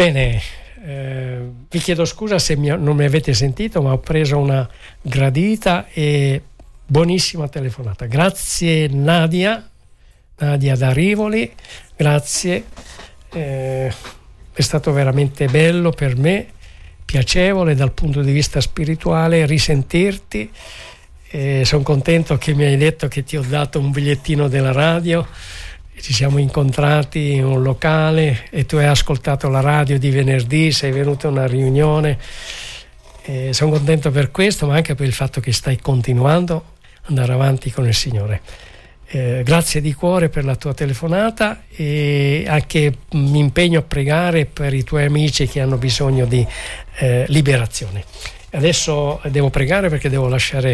Bene, vi chiedo scusa se non mi avete sentito, ma ho preso una gradita e buonissima telefonata. Grazie Nadia da Rivoli, grazie, è stato veramente bello per me, piacevole dal punto di vista spirituale risentirti. Sono contento che mi hai detto che ti ho dato un bigliettino della radio. Ci siamo incontrati in un locale e tu hai ascoltato la radio di venerdì, sei venuto a una riunione. Sono contento per questo, ma anche per il fatto che stai continuando ad andare avanti con il Signore. Grazie di cuore per la tua telefonata, e anche mi impegno a pregare per i tuoi amici che hanno bisogno di liberazione. Adesso devo pregare perché devo lasciare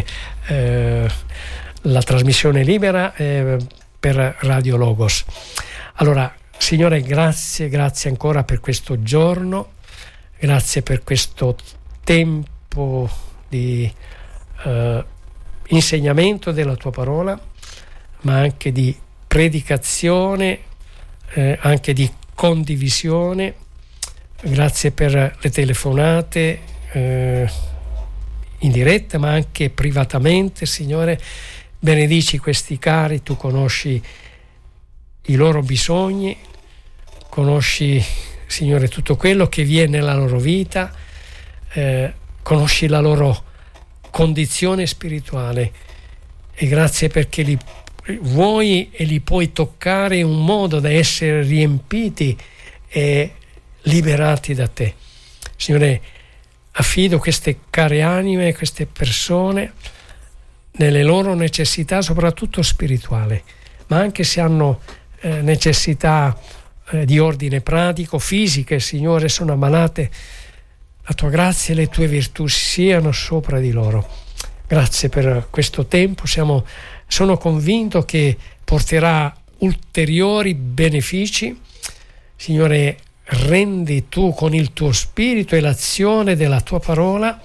la trasmissione libera per Radio Logos. Allora, Signore, grazie ancora per questo giorno, grazie per questo tempo di insegnamento della tua parola, ma anche di predicazione, anche di condivisione. Grazie per le telefonate in diretta, ma anche privatamente, Signore. Benedici questi cari, tu conosci i loro bisogni, conosci, Signore, tutto quello che viene nella loro vita, conosci la loro condizione spirituale, e grazie perché li vuoi e li puoi toccare in un modo da essere riempiti e liberati da te. Signore, affido queste care anime, queste persone nelle loro necessità, soprattutto spirituale, ma anche se hanno necessità di ordine pratico, fisiche, Signore, sono ammalate, la tua grazia e le tue virtù siano sopra di loro. Grazie per questo tempo, sono convinto che porterà ulteriori benefici. Signore, rendi tu con il tuo spirito e l'azione della tua parola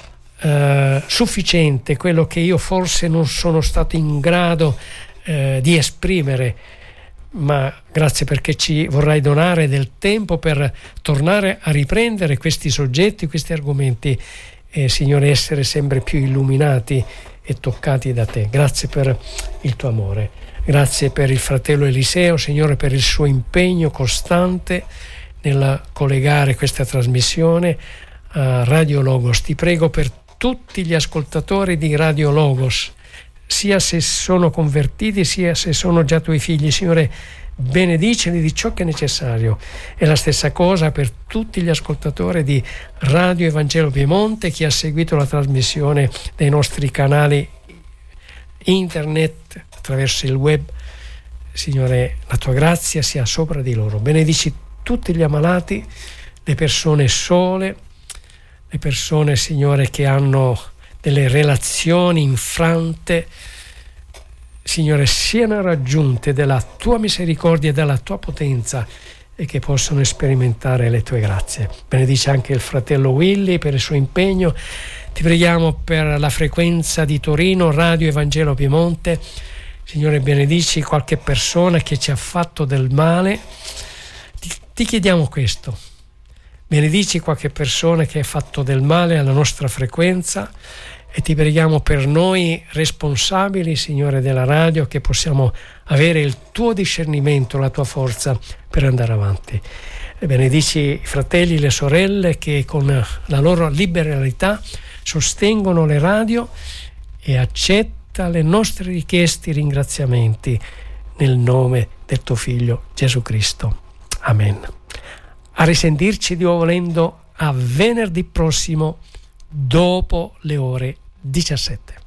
sufficiente quello che io forse non sono stato in grado di esprimere, ma grazie perché ci vorrai donare del tempo per tornare a riprendere questi soggetti, questi argomenti, e Signore, essere sempre più illuminati e toccati da te. Grazie per il tuo amore, grazie per il fratello Eliseo, Signore, per il suo impegno costante nel collegare questa trasmissione a Radio Logos. Ti prego per tutti gli ascoltatori di Radio Logos, sia se sono convertiti sia se sono già tuoi figli. Signore, benediceli di ciò che è necessario. E la stessa cosa per tutti gli ascoltatori di Radio Evangelo Piemonte, chi ha seguito la trasmissione dei nostri canali internet attraverso il web. Signore, la tua grazia sia sopra di loro. Benedici tutti gli ammalati, le persone sole, le persone, Signore, che hanno delle relazioni infrante. Signore, siano raggiunte dalla tua misericordia e dalla tua potenza, e che possano sperimentare le tue grazie. Benedice anche il fratello Willy per il suo impegno. Ti preghiamo per la frequenza di Torino, Radio Evangelo Piemonte. Signore, benedici qualche persona che ci ha fatto del male. Ti chiediamo questo. Benedici qualche persona che ha fatto del male alla nostra frequenza, e ti preghiamo per noi responsabili, Signore, della radio, che possiamo avere il tuo discernimento, la tua forza per andare avanti. E benedici i fratelli e le sorelle che con la loro liberalità sostengono le radio, e accetta le nostre richieste e ringraziamenti nel nome del tuo Figlio Gesù Cristo. Amen. A risentirci, Dio volendo, a venerdì prossimo dopo le ore 17.